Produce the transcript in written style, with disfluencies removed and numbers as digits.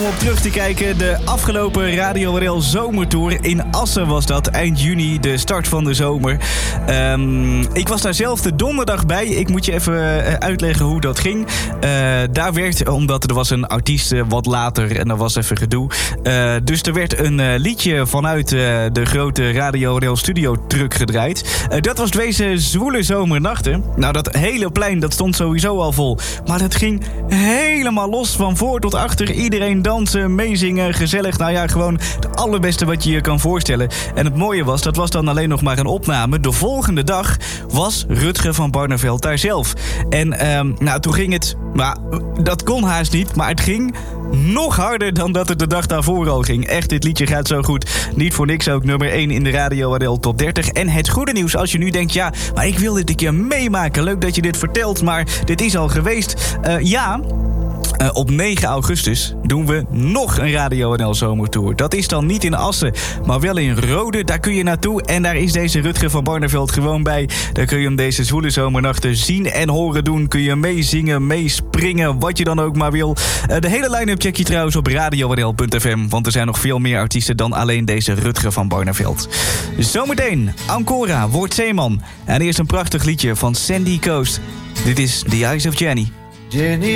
op terug te kijken. De afgelopen Radio RL Zomertour in Assen was dat. Eind juni, de start van de zomer. Ik was daar zelf de donderdag bij. Ik moet je even uitleggen hoe dat ging. Daar werd, omdat er was een artiest wat later en dat was even gedoe. Dus er werd een liedje vanuit de grote Radio RL studio truck gedraaid. Dat was deze zwoele zomernachten. Nou, dat hele plein, dat stond sowieso al vol. Maar dat ging helemaal los van voor tot achter. Iedereen dansen, meezingen, gezellig. Nou ja, gewoon het allerbeste wat je je kan voorstellen. En het mooie was, dat was dan alleen nog maar een opname. De volgende dag was Rutger van Barneveld daar zelf. En toen ging het... Maar dat kon haast niet, maar het ging nog harder dan dat het de dag daarvoor al ging. Echt, dit liedje gaat zo goed. Niet voor niks ook nummer 1 in de Radio RL Top 30. En het goede nieuws, als je nu denkt... ja, maar ik wil dit een keer meemaken. Leuk dat je dit vertelt, maar dit is al geweest. Op 9 augustus doen we nog een Radio NL Zomertour. Dat is dan niet in Assen, maar wel in Rode. Daar kun je naartoe en daar is deze Rutger van Barneveld gewoon bij. Daar kun je hem deze zwoele zomernachten zien en horen doen. Kun je meezingen, meespringen, wat je dan ook maar wil. De hele line-up check je trouwens op radionl.fm. Want er zijn nog veel meer artiesten dan alleen deze Rutger van Barneveld. Zometeen Ancora, Word Zeeman. En eerst een prachtig liedje van Sandy Coast. Dit is The Eyes of Jenny. Jenny